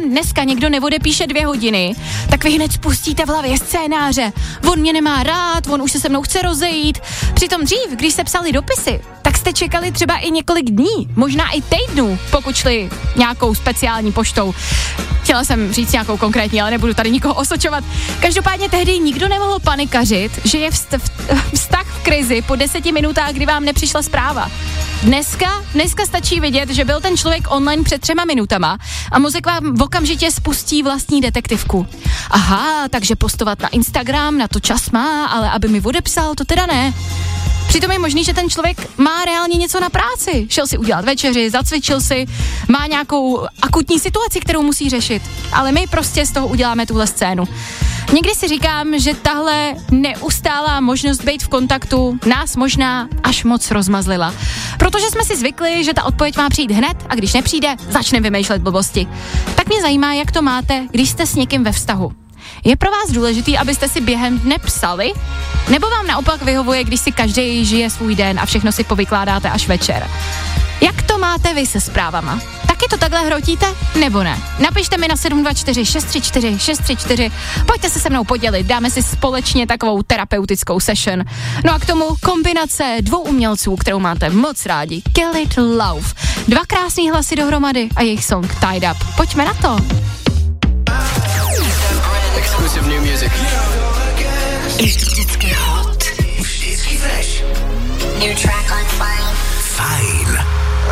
vám dneska někdo neodepíše 2 hodiny, tak vy hned spustíte v hlavě scénáře. On mě nemá rád, on už se mnou chce rozejít. Přitom dřív, když se psali dopisy, tak jste čekali třeba i několik dní, možná i týdnů, pokud šli nějakou speciální poštou. Chtěla jsem říct nějakou konkrétní, ale nebudu tady nikoho osočovat. Každopádně tehdy nikdo nemohl panikařit, že je vztah v krizi po 10 minutách, kdy vám nepřišla zpráva. Dneska stačí vidět, že byl ten člověk online před 3 minutama a mozek vám okamžitě spustí vlastní detektivku. Aha, takže postovat na Instagram, na to čas má, ale aby mi odepsal, to teda ne. Přitom je možný, že ten člověk má reálně něco na práci. Šel si udělat večeři, zacvičil si, má nějakou akutní situaci, kterou musí řešit. Ale my prostě z toho uděláme tuhle scénu. Někdy si říkám, že tahle neustálá možnost být v kontaktu nás možná až moc rozmazlila. Protože jsme si zvykli, že ta odpověď má přijít hned a když nepřijde, začneme vymýšlet blbosti. Tak mě zajímá, jak to máte, když jste s někým ve vztahu. Je pro vás důležitý, abyste si během dne psali? Nebo vám naopak vyhovuje, když si každý žije svůj den a všechno si povykládáte až večer? Jak to máte vy se zprávama? Taky to takhle hrotíte? Nebo ne? Napište mi na 724 634 634. Pojďte se mnou podělit, dáme si společně takovou terapeutickou session. No a k tomu kombinace 2 umělců, kterou máte moc rádi. Kill It Love. 2 krásný hlasy dohromady a jejich song Tied Up. Pojďme na to.